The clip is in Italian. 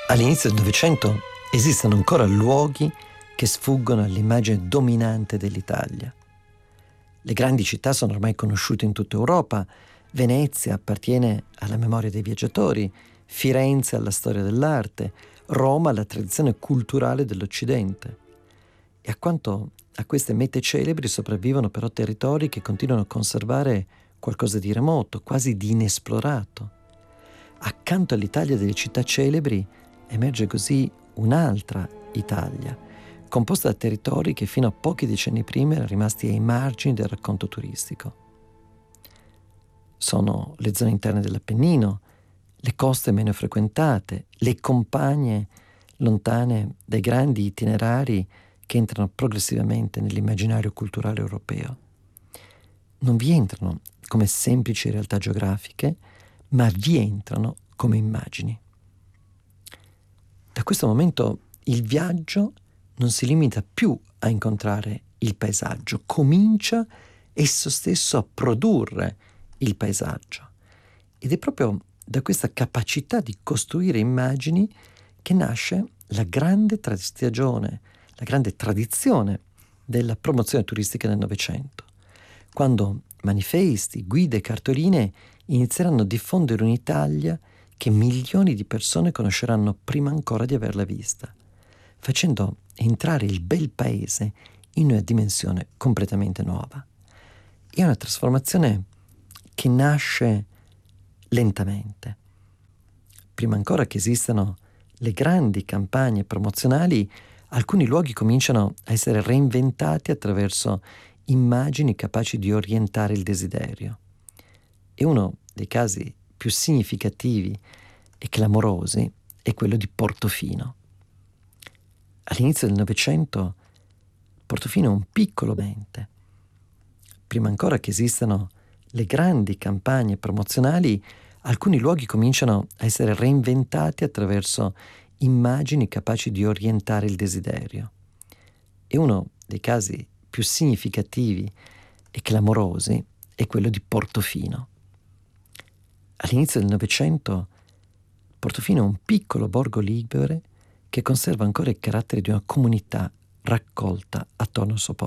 All'inizio del Novecento esistono ancora luoghi che sfuggono all'immagine dominante dell'Italia. Le grandi città sono ormai conosciute in tutta Europa. Venezia appartiene alla memoria dei viaggiatori, Firenze alla storia dell'arte, Roma alla tradizione culturale dell'Occidente. E accanto a queste mete celebri sopravvivono però territori che continuano a conservare qualcosa di remoto, quasi di inesplorato. Accanto all'Italia delle città celebri emerge così un'altra Italia, composta da territori che fino a pochi decenni prima erano rimasti ai margini del racconto turistico. Sono le zone interne dell'Appennino, le coste meno frequentate, le compagne lontane dai grandi itinerari che entrano progressivamente nell'immaginario culturale europeo. Non vi entrano come semplici realtà geografiche, ma vi entrano come immagini. Da questo momento il viaggio non si limita più a incontrare il paesaggio, comincia esso stesso a produrre il paesaggio. Ed è proprio da questa capacità di costruire immagini che nasce la grande stagione, la grande tradizione della promozione turistica nel Novecento, quando manifesti, guide e cartoline inizieranno a diffondere un'Italia che milioni di persone conosceranno prima ancora di averla vista, facendo entrare il bel paese in una dimensione completamente nuova. È una trasformazione che nasce lentamente. Prima ancora che esistano le grandi campagne promozionali, alcuni luoghi cominciano a essere reinventati attraverso immagini capaci di orientare il desiderio. E uno dei casi più significativi e clamorosi è quello di Portofino. All'inizio del Novecento Portofino è un piccolo ente. Prima ancora che esistano le grandi campagne promozionali, alcuni luoghi cominciano a essere reinventati attraverso immagini capaci di orientare il desiderio. E uno dei casi più significativi e clamorosi è quello di Portofino. All'inizio del Novecento Portofino è un piccolo borgo ligure che conserva ancora i caratteri di una comunità raccolta attorno al suo